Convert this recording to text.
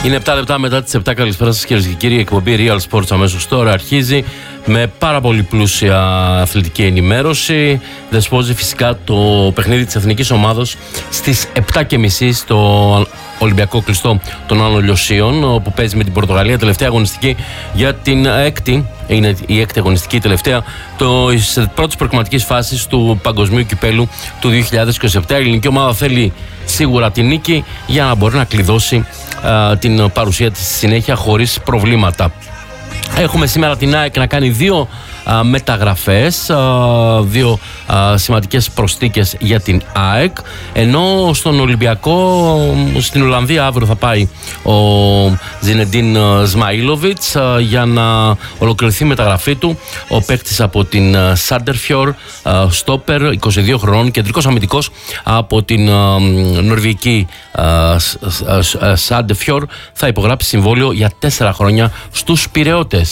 Είναι 7 λεπτά μετά τις 7. Καλησπέρα σας κυρίες και κύριοι. Η εκπομπή Real Sports αμέσως τώρα αρχίζει με πάρα πολύ πλούσια αθλητική ενημέρωση. Δεσπόζει φυσικά το παιχνίδι της εθνικής ομάδος στις 7.30 στο Ολυμπιακό κλειστό των Άνω Λιωσίων, όπου παίζει με την Πορτογαλία. Τελευταία αγωνιστική για την έκτη. Είναι η έκτη αγωνιστική τελευταία της πρώτης προκριματικής φάσης του Παγκοσμίου Κυπέλου του 2027. Η ελληνική ομάδα θέλει σίγουρα την νίκη για να μπορεί να κλειδώσει την παρουσία της στη συνέχεια χωρίς προβλήματα. Έχουμε σήμερα την ΑΕΚ να κάνει δύο μεταγραφές, δύο σημαντικές προσθήκες για την ΑΕΚ, ενώ στον Ολυμπιακό στην Ολλανδία αύριο θα πάει ο Ζινεντίν Σμαΐλοβιτς για να ολοκληρωθεί η μεταγραφή του. Ο παίκτης από την Σάντερφιορ, στόπερ, 22 χρονών, κεντρικός αμυντικός από την νορβηγική Σάντερφιορ, θα υπογράψει συμβόλαιο για 4 χρόνια στους Πειραιώτες.